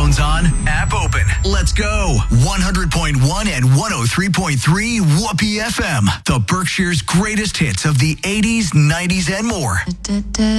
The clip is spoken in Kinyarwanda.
Headphones on, app open. Let's go. 100.1 and 103.3 Whoopee FM. The Berkshire's greatest hits of the 80s, 90s, and more.